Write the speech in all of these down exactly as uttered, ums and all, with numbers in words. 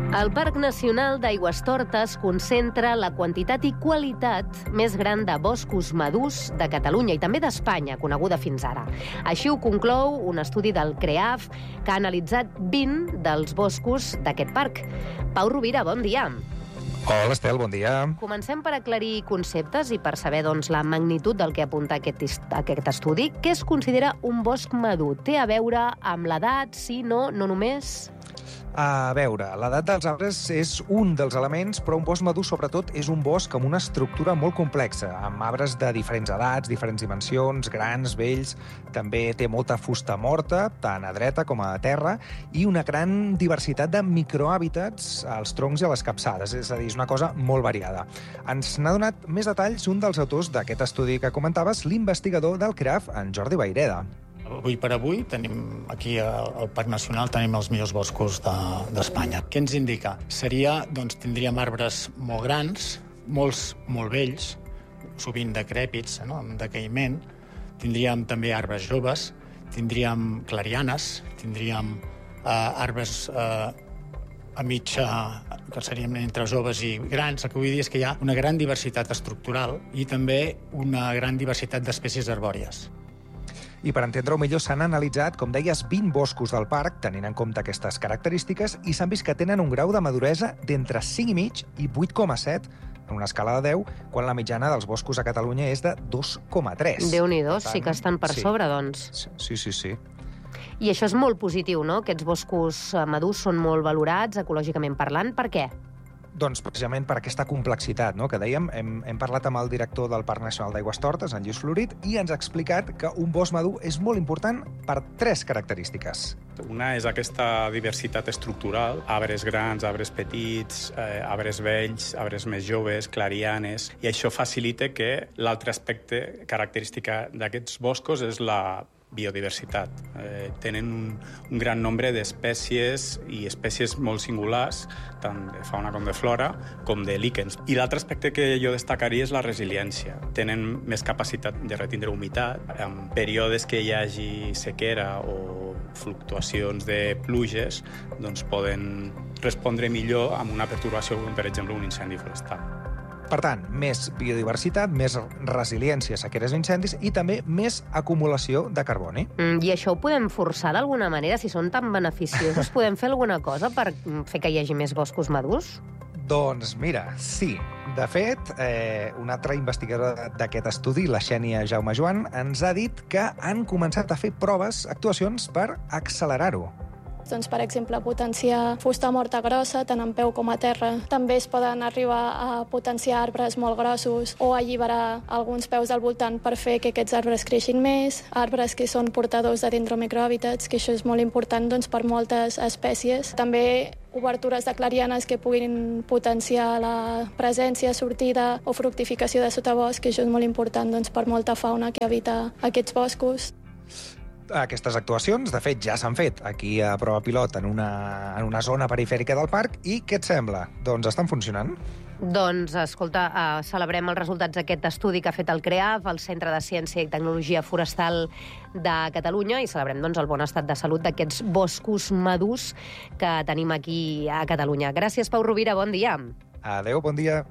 El Parc Nacional d'Aigüestortes concentra la quantitat i qualitat més gran de boscos madurs de Catalunya i també d'Espanya, coneguda fins ara. Així ho conclou un estudi del CREAF que ha analitzat vint dels boscos d'aquest parc. Pau Rovira, bon dia. Hola, Estel, bon dia. Comencem per aclarir conceptes i per saber doncs, la magnitud del que apunta aquest, aquest estudi. Què es considera un bosc madur? Té a veure amb l'edat, sí, no, no només... A veure, l'edat dels arbres és un dels elements, però un bosc madur, sobretot, és un bosc amb una estructura molt complexa, amb arbres de diferents edats, diferents dimensions, grans, vells, també té molta fusta morta, tant a dreta com a terra, i una gran diversitat de microhàbitats als troncs i a les capçades, és a dir, és una cosa molt variada. Ens n'ha donat més detalls un dels autors d'aquest estudi que comentaves, l'investigador del CREAF, en Jordi Vayreda. Avui per avui tenim aquí al Parc Nacional tenim els millors boscos d'Espanya. De, Què ens indica? Seria, doncs, tindríem arbres molt grans, molts molt vells, sovint decrèpits, no? Amb decaïment. Tindríem també arbres joves, tindríem clarianes, tindríem eh, arbres eh, a mitja, que serien entre joves i grans. El que vull dir és que hi ha una gran diversitat estructural i també una gran diversitat d'espècies arbòries. I per entendre-ho millor s'han analitzat, com deies, vint boscos del parc, tenint en compte aquestes característiques, i s'han vist que tenen un grau de maduresa d'entre cinc coma cinc i vuit coma set, en una escala de deu, quan la mitjana dels boscos a Catalunya és de dos coma tres. Déu-n'hi-do, sí que estan per sí. sobre, doncs. Sí, sí, sí. I això és molt positiu, no? Aquests boscos madurs són molt valorats, ecològicament parlant. Per què? Doncs precisament per aquesta complexitat, no?, que dèiem. Hem, hem parlat amb el director del Parc Nacional d'Aigüestortes, en Lluís Florit, i ens ha explicat que un bosc madur és molt important per tres característiques. Una és aquesta diversitat estructural, arbres grans, arbres petits, eh, arbres vells, arbres més joves, clarianes, i això facilita que l'altre aspecte característica d'aquests boscos és la biodiversitat. Eh, tenen un, un gran nombre d'espècies i espècies molt singulars, tant de fauna com de flora, com de líquens. I l'altre aspecte que jo destacaria és la resiliència. Tenen més capacitat de retindre humitat. En períodes que hi hagi sequera o fluctuacions de pluges, doncs poden respondre millor amb una pertorbació com, per exemple, un incendi forestal. Per tant, més biodiversitat, més resiliència a sequeres i incendis i també més acumulació de carboni. Mm, I això ho podem forçar d'alguna manera? Si són tan beneficiosos, podem fer alguna cosa per fer que hi hagi més boscos madurs? Doncs mira, sí. De fet, eh, una altra investigadora d'aquest estudi, la Xènia Jaume Joan, ens ha dit que han començat a fer proves, actuacions per accelerar-ho. Doncs, per exemple, potenciar fusta morta grossa, tant en peu com a terra. També es poden arribar a potenciar arbres molt grossos o alliberar alguns peus al voltant per fer que aquests arbres creixin més, arbres que són portadors de dendromicrohàbitats, que això és molt important doncs, per moltes espècies. També obertures de clarianes que puguin potenciar la presència, sortida o fructificació de sotabosc, que això és molt important doncs, per molta fauna que habita aquests boscos. Aquestes actuacions, de fet, ja s'han fet aquí a prova pilot en una, en una zona perifèrica del parc. I què et sembla? Doncs estan funcionant? Doncs, escolta, uh, celebrem els resultats d'aquest estudi que ha fet el CREAF, el Centre de Ciència i Tecnologia Forestal de Catalunya, i celebrem doncs, el bon estat de salut d'aquests boscos madurs que tenim aquí a Catalunya. Gràcies, Pau Rovira, bon dia. Adéu, bon dia.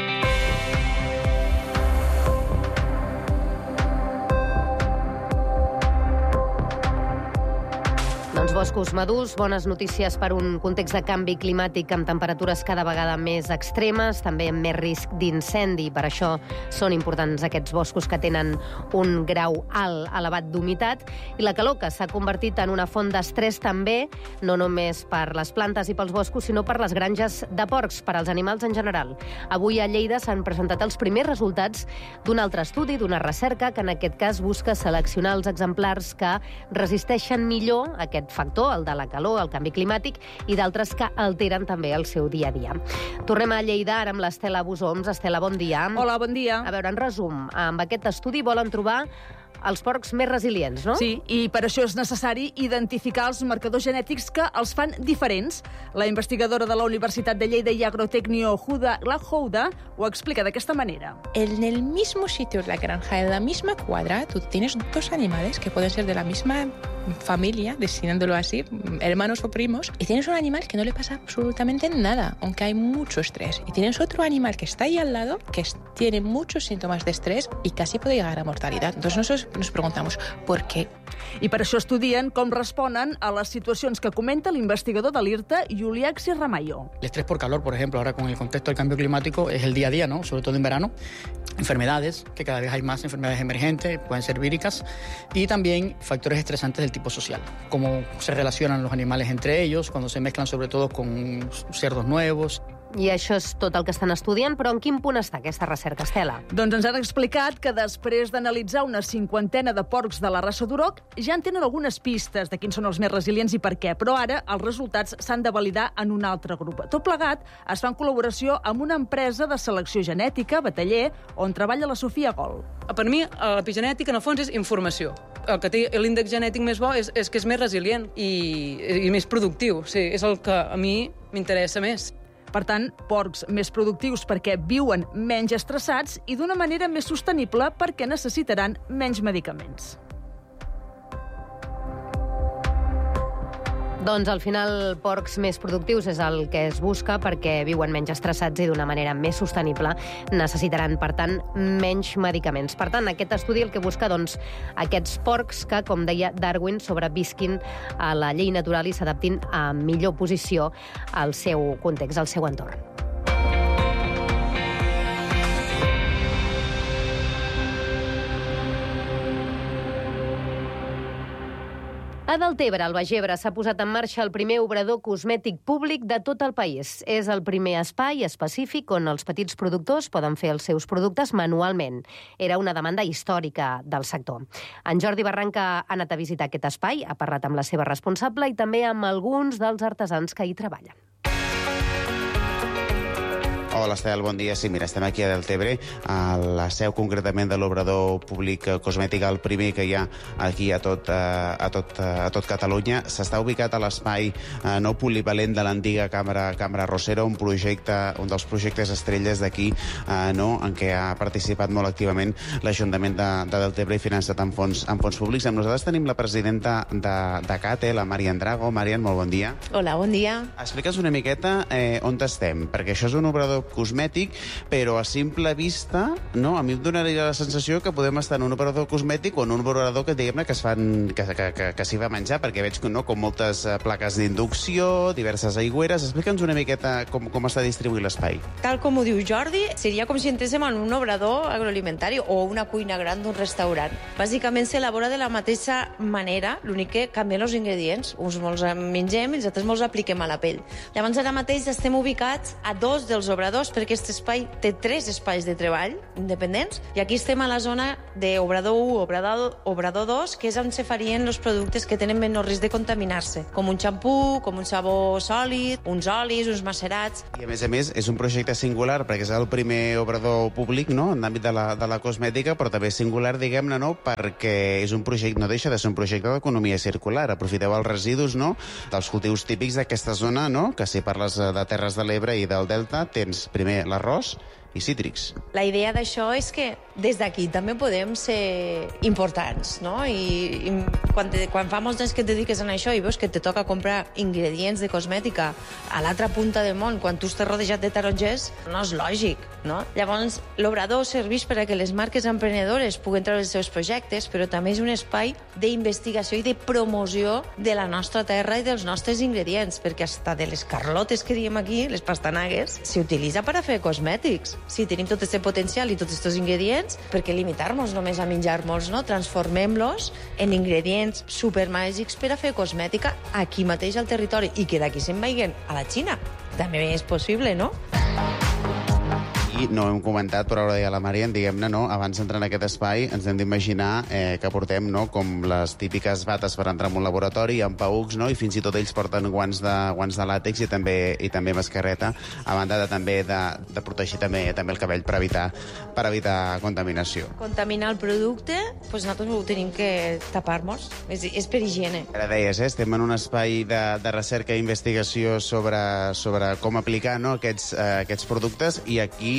Doncs boscos madurs, bones notícies per un context de canvi climàtic amb temperatures cada vegada més extremes, també amb més risc d'incendi. Per això són importants aquests boscos que tenen un grau alt, elevat d'humitat, i la calor que s'ha convertit en una font d'estrès també, no només per les plantes i pels boscos, sinó per les granges de porcs, per als animals en general. Avui a Lleida s'han presentat els primers resultats d'un altre estudi, d'una recerca que en aquest cas busca seleccionar els exemplars que resisteixen millor aquest factor, el de la calor, el canvi climàtic, i d'altres que alteren també el seu dia a dia. Tornem a Lleida ara amb l'Estela Busoms. Estela, bon dia. Hola, bon dia. A veure, en resum, amb aquest estudi volen trobar els porcs més resilients, no? Sí, i per això és necessari identificar els marcadors genètics que els fan diferents. La investigadora de la Universitat de Lleida y Agrotecnio, Huda Glahouda, ho explica d'aquesta manera. En el mismo sitio de la granja, en la misma cuadra, tú tienes dos animales que pueden ser de la misma familia, diciéndolo así, hermanos o primos, y tienes un animal que no le pasa absolutamente nada, aunque hay mucho estrés. Y tienes otro animal que está ahí al lado, que es, tiene muchos síntomas de estrés y casi puede llegar a mortalidad. Entonces nosotros nos preguntamos, ¿por qué? I per això estudien com responen a les situacions que comenta l'investigador de l'IRTA, Iuliaxi Ramallo. El estrés por calor, por ejemplo, ahora con el contexto del cambio climático, es el día a día, ¿no? Sobre todo en verano. Enfermedades, que cada vez hay más enfermedades emergentes, pueden ser víricas, y también factores estresantes del tipo social, cómo se relacionan los animales entre ellos, cuando se mezclan sobre todo con cerdos nuevos. I això és tot el que estan estudiant, però en quin punt està aquesta recerca, Estela? Doncs ens han explicat que després d'analitzar una cinquantena de porcs de la raça d'Uroc, ja en tenen algunes pistes de quins són els més resilients i per què, però ara els resultats s'han de validar en un altre grup. Tot plegat es fa en col·laboració amb una empresa de selecció genètica, Bataller, on treballa la Sofia Gol. Per mi, l'epigenètica, en el fons, és informació. El que té l'índex genètic més bo és, és que és més resilient i, i més productiu. Sí, és el que a mi m'interessa més. Per tant, porcs més productius perquè viuen menys estressats i d'una manera més sostenible perquè necessitaran menys medicaments. Doncs al final porcs més productius és el que es busca perquè viuen menys estressats i d'una manera més sostenible necessitaran, per tant, menys medicaments. Per tant, aquest estudi el que busca, doncs, aquests porcs que, com deia Darwin, sobrevisquin a la llei natural i s'adaptin a millor posició al seu context, al seu entorn. A Deltebre, al Baix Ebre, s'ha posat en marxa el primer obrador cosmètic públic de tot el país. És el primer espai específic on els petits productors poden fer els seus productes manualment. Era una demanda històrica del sector. En Jordi Barranca ha anat a visitar aquest espai, ha parlat amb la seva responsable i també amb alguns dels artesans que hi treballen. Hola, Estel, bon dia. Sí, mira, estem aquí a Deltebre, a la seu concretament de l'obrador públic cosmètic, el primer que hi ha aquí a tot, a tot, a tot Catalunya. S'està ubicat a l'espai eh, no polivalent de l'antiga Càmera, Càmera Rossera, un projecte, un dels projectes estrelles d'aquí, eh, no, en què ha participat molt activament l'Ajuntament de, de Deltebre i finançat amb fons, amb fons públics. Amb nosaltres tenim la presidenta de, de CATE, la Marian Drago. Marian, molt bon dia. Hola, bon dia. Explica'ns una miqueta eh, on estem, perquè això és un obrador cosmètic, però a simple vista, no, a mi em donaria la sensació que podem estar en un operador cosmètic o en un operador que, diguem-ne, que es fan, que, que, que, que s'hi va menjar, perquè veig que, no, com moltes plaques d'inducció, diverses aigüeres. Explica'ns una miqueta com, com està distribuït l'espai. Tal com ho diu Jordi, seria com si entréssim en un obrador agroalimentari o una cuina gran d'un restaurant. Bàsicament s'elabora de la mateixa manera, l'únic que canvien els ingredients. Uns molts mengem i els altres molts apliquem a la pell. Llavors ara mateix estem ubicats a dos dels obradors, perquè aquest espai té tres espais de treball independents, i aquí estem a la zona d'obrador u, obrador, obrador dos, que és on se farien els productes que tenen menys risc de contaminar-se, com un xampú, com un sabó sòlid, uns olis, uns macerats. I a més a més és un projecte singular, perquè és el primer obrador públic, no?, en l'àmbit de la, de la cosmètica, però també singular, diguem-ne, no?, perquè és un projecte, no deixa de ser un projecte d'economia circular. Aprofiteu els residus, no?, dels cultius típics d'aquesta zona, no?, que si parles de Terres de l'Ebre i del Delta, tens primer l'arròs i cítrics. La idea d'això és que des d'aquí també podem ser importants, no? I, i quan, te, quan fa molts anys que et dediques a això i veus que te toca comprar ingredients de cosmètica a l'altra punta del món, quan tu estàs rodejat de tarongers, no és lògic, no? Llavors, l'obrador serveix per a que les marques emprenedores puguen treure els seus projectes, però també és un espai d'investigació i de promoció de la nostra terra i dels nostres ingredients, perquè hasta de les carlotes que diem aquí, les pastanagues, s'utilitza per a fer cosmètics. Si tenim tot aquest potencial i tots aquests ingredients, per què limitar-nos només a menjar-nos, no? Transformem-los en ingredients supermàgics per a fer cosmètica aquí mateix al territori i que d'aquí se'n vagin a la Xina. També és possible, no? I no hem comentat, però ara deia la Marian, diguem-ne, no, abans d'entrar en aquest espai ens hem d'imaginar eh, que portem, no, com les típiques bates per entrar en un laboratori, amb paucs, no, i fins i tot ells porten guants de, guants de làtex i també, i també mascareta, a banda de, també de, de protegir també, també el cabell per evitar, per evitar contaminació. Contaminar el producte, doncs nosaltres ho tenim que tapar-nos. És, és per higiene. Ara deies, eh, estem en un espai de, de recerca i investigació sobre, sobre com aplicar, no, aquests, eh, aquests productes, i aquí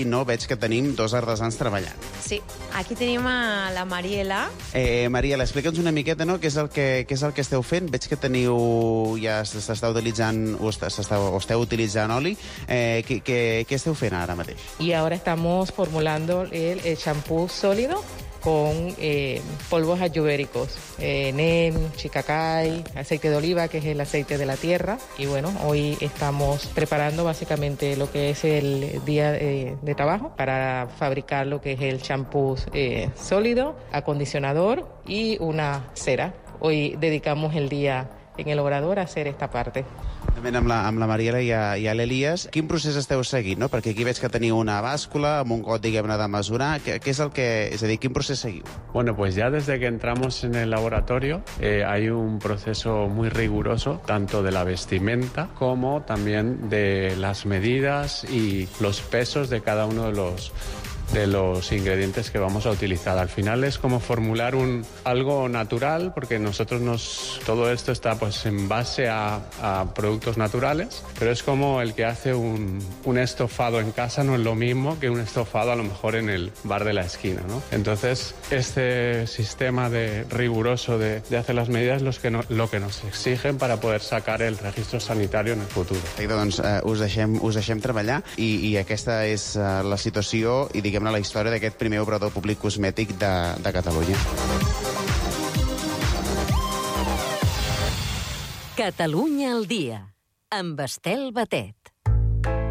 i no veig que tenim dos artesans treballant. Sí, aquí tenim a la Mariela. Eh, Mariela, explica'ns una miqueta, no?, què és el que, què és el que esteu fent. Veig que teniu, ja s'està utilitzant, o esteu, esteu utilitzant oli. Eh, què, què, què esteu fent ara mateix? Y ahora estamos formulando el, el champú sólido con eh, polvos ayurvédicos, eh, neem, chicacay, aceite de oliva, que es el aceite de la tierra. Y bueno, hoy estamos preparando básicamente lo que es el día eh, de trabajo para fabricar lo que es el champú eh, sólido, acondicionador y una cera. Hoy dedicamos el día en el obrador a hacer esta parte. També amb la, amb la Mariela i, a, i a l'Elias, quin procés esteu seguint, no? Perquè aquí veig que teniu una bàscula amb un got, diguem-ne, de mesurar. Què, què és el que... És a dir, quin procés seguiu? Bueno, pues ya desde que entramos en el laboratorio eh, hay un proceso muy riguroso, tanto de la vestimenta como también de las medidas y los pesos de cada uno de los de los ingredientes que vamos a utilizar. Al final es como formular un, algo natural, porque nosotros nos, todo esto está pues en base a, a productos naturales, pero es como el que hace un, un estofado en casa, no es lo mismo que un estofado a lo mejor en el bar de la esquina, ¿no? Entonces, este sistema de, riguroso de, de hacer las medidas es los que no, lo que nos exigen para poder sacar el registro sanitario en el futuro. Perfecte, doncs eh, us, deixem, us deixem treballar i, i aquesta és eh, la situació i, diguem la història d'aquest primer obrador públic cosmètic de, de Catalunya. Catalunya al dia, amb Estel Batet.